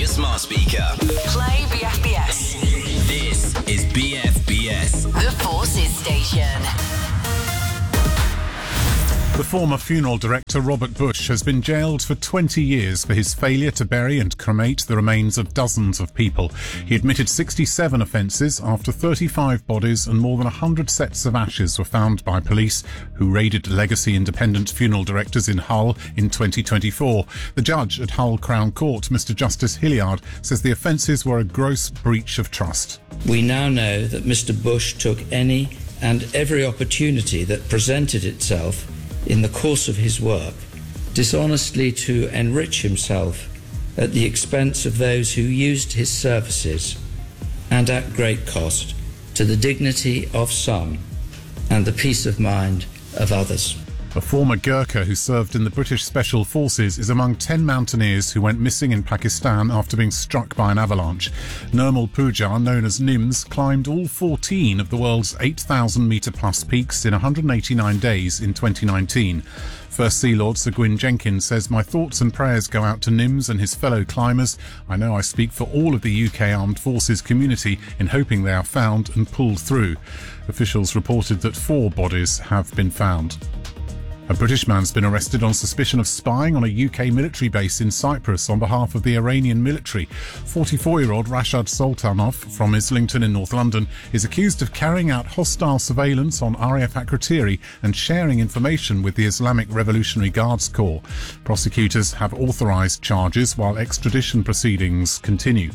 your smart speaker. Play BFBS. This is BFBS. The Forces Station. The former funeral director Robert Bush has been jailed for 20 years for his failure to bury and cremate the remains of dozens of people. He admitted 67 offences after 35 bodies and more than 100 sets of ashes were found by police who raided Legacy Independent Funeral Directors in Hull in 2024. The judge at Hull Crown Court, Mr Justice Hilliard, says the offences were a gross breach of trust. We now know that Mr Bush took any and every opportunity that presented itself in the course of his work, dishonestly to enrich himself at the expense of those who used his services and at great cost to the dignity of some and the peace of mind of others. A former Gurkha who served in the British Special Forces is among 10 mountaineers who went missing in Pakistan after being struck by an avalanche. Nirmal Pooja, known as Nims, climbed all 14 of the world's 8,000-metre-plus peaks in 189 days in 2019. First Sea Lord Sir Gwyn Jenkins says, "My thoughts and prayers go out to Nims and his fellow climbers. I know I speak for all of the UK Armed Forces community in hoping they are found and pulled through." Officials reported that 4 bodies have been found. A British man's been arrested on suspicion of spying on a UK military base in Cyprus on behalf of the Iranian military. 44-year-old Rashad Sultanov from Islington in North London is accused of carrying out hostile surveillance on RAF Akrotiri and sharing information with the Islamic Revolutionary Guards Corps. Prosecutors have authorised charges while extradition proceedings continue.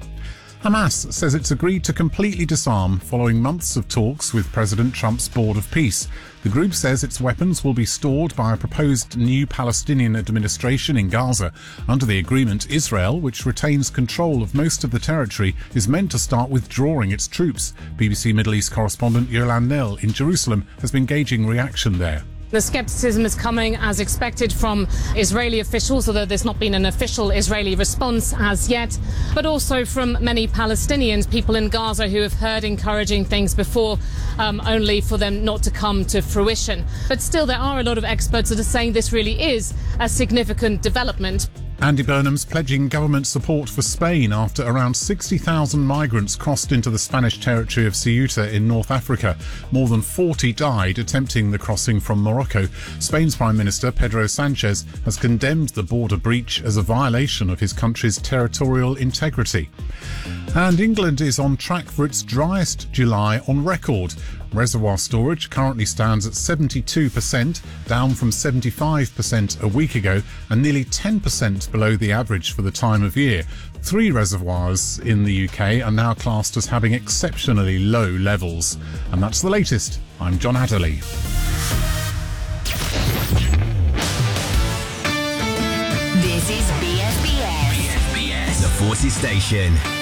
Hamas says it's agreed to completely disarm following months of talks with President Trump's Board of Peace. The group says its weapons will be stored by a proposed new Palestinian administration in Gaza. Under the agreement, Israel, which retains control of most of the territory, is meant to start withdrawing its troops. BBC Middle East correspondent Yolan Nell in Jerusalem has been gauging reaction there. The scepticism is coming as expected from Israeli officials, although there's not been an official Israeli response as yet, but also from many Palestinians, people in Gaza who have heard encouraging things before, only for them not to come to fruition. But still, there are a lot of experts that are saying this really is a significant development. Andy Burnham's pledging government support for Spain after around 60,000 migrants crossed into the Spanish territory of Ceuta in North Africa. More than 40 died attempting the crossing from Morocco. Spain's Prime Minister Pedro Sanchez has condemned the border breach as a violation of his country's territorial integrity. And England is on track for its driest July on record. Reservoir storage currently stands at 72%, down from 75% a week ago, and nearly 10% below the average for the time of year. 3 reservoirs in the UK are now classed as having exceptionally low levels. And that's the latest. I'm John Adderley. This is BFBS. BFBS, the Forces Station.